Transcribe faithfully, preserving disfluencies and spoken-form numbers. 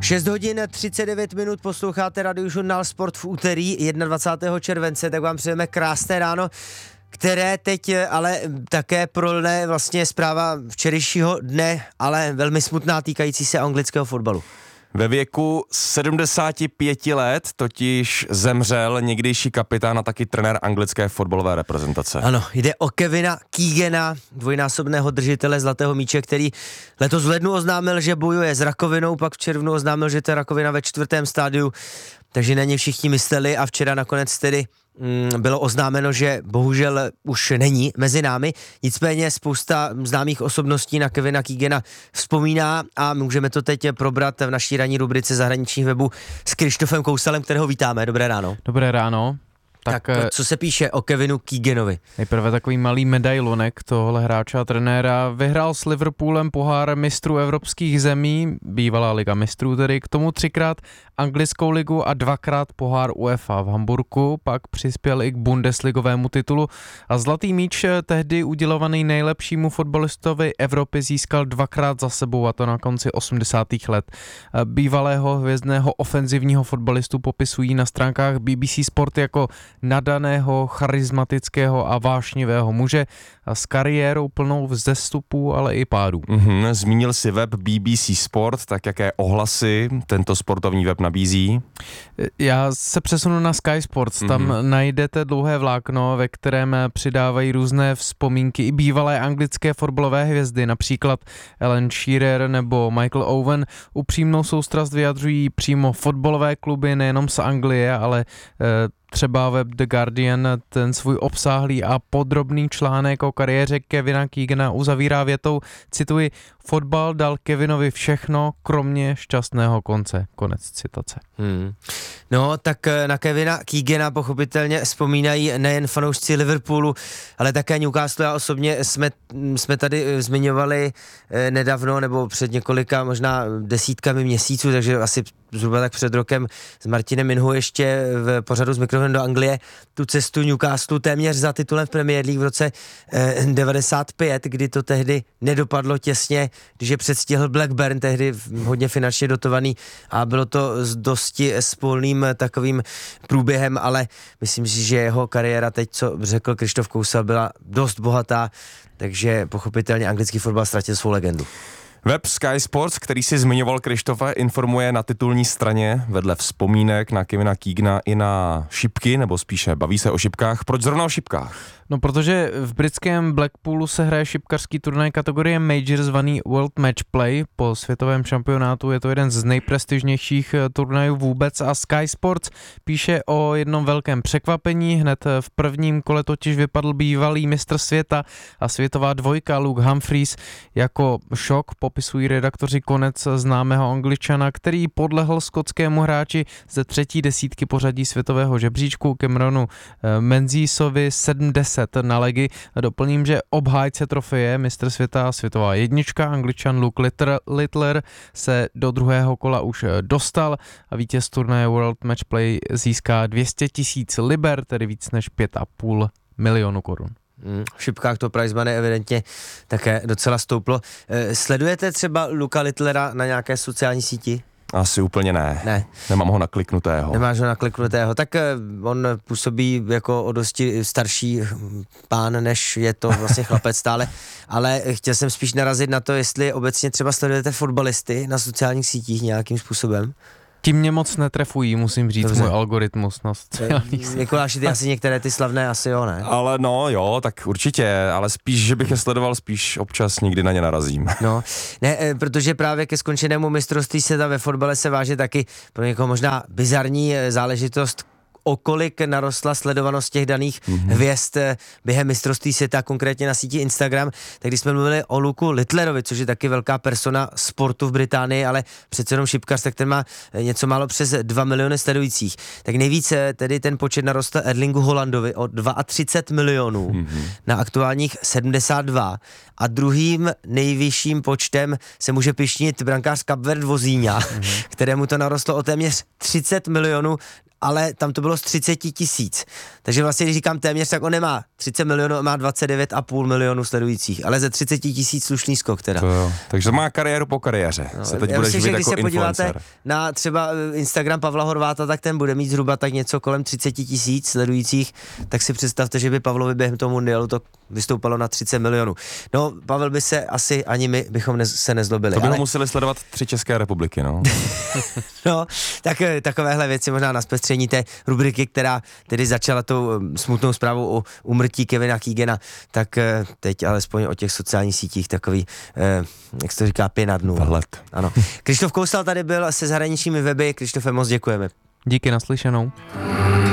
šest hodin třicet devět minut, posloucháte Radiožurnál Sport v úterý dvacátého prvního července, tak vám přejeme krásné ráno, které teď ale také prolne vlastně zpráva včerejšího dne, ale velmi smutná, týkající se anglického fotbalu. Ve věku sedmdesáti pěti let totiž zemřel někdejší kapitán a taky trenér anglické fotbalové reprezentace. Ano, jde o Kevina Keegana, dvojnásobného držitele zlatého míče, který letos v lednu oznámil, že bojuje s rakovinou, pak v červnu oznámil, že to je rakovina ve čtvrtém stádiu, takže na ně všichni mysleli a včera nakonec tedy mm, bylo oznámeno, že bohužel už není mezi námi, nicméně spousta známých osobností na Kevina Keegana vzpomíná a můžeme to teď probrat v naší ranní rubrice zahraničních webů s Krištofem Kousalem, kterého vítáme. Dobré ráno. Dobré ráno. Tak, tak co se píše o Kevinu Keeganovi? Nejprve takový malý medailonek tohle hráče a trenéra. Vyhrál s Liverpoolem pohár mistrů evropských zemí, bývalá liga mistrů tedy, k tomu třikrát anglickou ligu a dvakrát pohár UEFA v Hamburku, pak přispěl i k bundesligovému titulu a zlatý míč tehdy udělovaný nejlepšímu fotbalistovi Evropy získal dvakrát za sebou, a to na konci osmdesátých let. Bývalého hvězdného ofenzivního fotbalistu popisují na stránkách B B C Sport jako nadaného, charismatického a vášnivého muže a s kariérou plnou vzestupů, ale i pádů. Mm-hmm, zmínil si web B B C Sport, tak jaké ohlasy tento sportovní web nabízí? Já se přesunu na Sky Sports, tam mm-hmm. najdete dlouhé vlákno, ve kterém přidávají různé vzpomínky i bývalé anglické fotbalové hvězdy, například Alan Shearer nebo Michael Owen. Upřímnou soustrast vyjadřují přímo fotbalové kluby nejenom z Anglie, ale eh, třeba web The Guardian ten svůj obsáhlý a podrobný článek o kariéře Kevina Keegana uzavírá větou, cituji, fotbal dal Kevinovi všechno, kromě šťastného konce. Konec citace. Hmm. No, tak na Kevina Keegana pochopitelně vzpomínají nejen fanoušci Liverpoolu, ale také Newcastle. A osobně jsme, jsme tady zmiňovali nedávno, nebo před několika, možná desítkami měsíců, takže asi zhruba tak před rokem s Martinem Minhou ještě v pořadu z mikrofonem do Anglie tu cestu Newcastle téměř za titulem v Premier League v roce eh, devadesát pět, kdy to tehdy nedopadlo těsně, když je předstihl Blackburn, tehdy hodně finančně dotovaný, a bylo to s dosti spolným takovým průběhem, ale myslím si, že jeho kariéra teď, co řekl Krištof Kousal, byla dost bohatá, takže pochopitelně anglický fotbal ztratil svou legendu. Web Sky Sports, který si zmiňoval Krištofe, informuje na titulní straně vedle vzpomínek na Kevina Keegana i na šipky, nebo spíše baví se o šipkách. Proč zrovna o šipkách? No, protože v britském Blackpoolu se hraje šipkařský turnaj kategorie Major zvaný World Match Play. Po světovém šampionátu je to jeden z nejprestižnějších turnajů vůbec a Sky Sports píše o jednom velkém překvapení. Hned v prvním kole totiž vypadl bývalý mistr světa a světová dvojka Luke Humphries. Jako šok popisují redaktoři konec známého Angličana, který podlehl skotskému hráči ze třetí desítky pořadí světového žebříčku Cameronu Menziesovi sedmdesát na legy. Doplním, že obhájce trofeje mistr světa a světová jednička Angličan Luke Littler se do druhého kola už dostal a vítěz turnaje World Match Play získá dvě stě tisíc liber, tedy víc než pět a půl milionu korun. V šipkách to prize money evidentně také docela stouplo. Sledujete třeba Luka Littlera na nějaké sociální síti? Asi úplně ne. Ne. Nemám ho nakliknutého. Nemáš ho nakliknutého. Tak on působí jako o dosti starší pán, než je to vlastně chlapec stále. Ale chtěl jsem spíš narazit na to, jestli obecně třeba sledujete fotbalisty na sociálních sítích nějakým způsobem. Tím mě moc netrefují, musím říct, Dobře. Můj algoritmus na sociálních sítích. Mikuláši, ty asi některé ty slavné asi jo, ne? Ale no jo, tak určitě, ale spíš, že bych je sledoval, spíš občas někdy na ně narazím. No, ne, protože právě ke skončenému mistrovství světa ve fotbale se váže taky pro někoho možná bizarní záležitost, o kolik narostla sledovanost těch daných mm-hmm. hvězd během mistrovství světa, konkrétně na síti Instagram. Tak když jsme mluvili o Luku Littlerovi, což je taky velká persona sportu v Británii, ale přece jenom šipkař, tak ten má něco málo přes dva miliony sledujících. Tak nejvíce tedy ten počet narostl Erlingu Haalandovi o třicet dva milionů mm-hmm. na aktuálních sedmdesát dva. A druhým nejvyšším počtem se může pyšnit brankář Kapverd Vozíňa, mm-hmm. kterému to narostlo o téměř třicet milionů ale tam to bylo z třicet tisíc. Takže vlastně, když říkám téměř, tak on nemá třicet milionů, má dvacet devět a půl milionů sledujících, ale ze třicet tisíc slušný skok teda. To jo. Takže má kariéru po kariéře. No, se teď já budeš myslím, že živit když jako se podíváte influencer. na třeba Instagram Pavla Horváta, tak ten bude mít zhruba tak něco kolem třicet tisíc sledujících, tak si představte, že by Pavlovi během toho mundialu to vystoupalo na třicet milionů. No, Pavel by se asi, ani my bychom ne, se nezlobili. To by ale... ho museli sledovat tři České republiky, no. No, tak takovéhle věci možná na zpestření té rubriky, která tedy začala tou smutnou zprávou o úmrtí Kevina Keegana, tak teď alespoň o těch sociálních sítích takový, eh, jak se to říká, pě na dnu. Vhled. Ano. Krištof Kousal tady byl se zahraničními weby. Krištofe, moc děkujeme. Díky, naslyšenou.